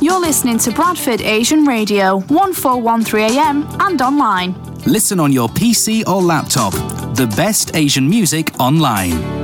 You're listening to Bradford Asian Radio, 1413 AM and online. Listen on your PC or laptop. The best Asian music online.